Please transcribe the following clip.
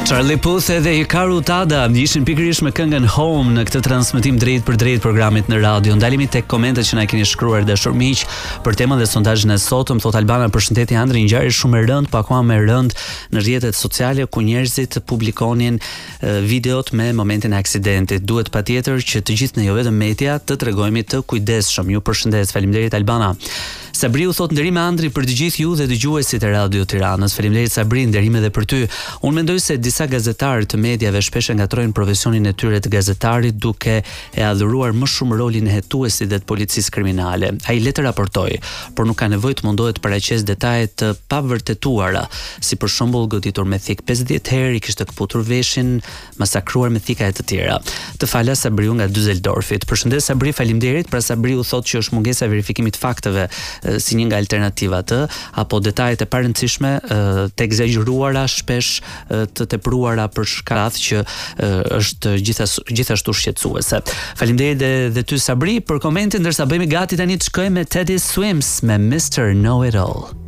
Charlie Puth dhe Hikaru Tada ishin pikërisht me këngën Home në këtë transmetim drejt për drejt programit në radio. Ndalemi tek komentet që na keni shkruar dashur miq për temën dhe sondazhin e sotëm. Thot Albana, përshëndetje Andri, ngjarje shumë e rëndë, pa akoma më rënd në rrjetet sociale ku njerëzit publikonin videot me momentin e aksidentit. Duhet patjetër që të gjithë ne, jo vetëm media, të tregojmë të kujdesshëm. Ju përshëndes. Faleminderit Albana. Sabriu thot nderime Andri për të gjithë ju dhe dëgjuesit e Radio Tiranës. Faleminderit Sabri, nderime edhe për ty. Unë mendoj se disa gazetarë të mediave shpesh ngatrojnë profesionin e tyre të gazetarit duke e adhuruar më shumë rolin e hetuesit dhe të policisë kriminale. Ai le të raportoj, por nuk ka nevojë të mundohet të paraqes detaje të pavërtetuara, si për shembull goditur me thik 50 herë, i kishte kputur veshin, masakruar me thika e të tjera. Të fala Sabriu nga Düsseldorfit. Përshëndes Sabri, faleminderit. Pra Sabriu thotë që është mungesa e verifikimit fakteve si një nga alternativat apo detajet e parëndësishme të egzageruara, shpesh të tepruara për shkak që është gjithashtu shqetësuese. Faleminderit dhe ty Sabri për komentin, ndërsa bëhemi gati tani të shkojmë me Teddy Swims me Mr. Know It All.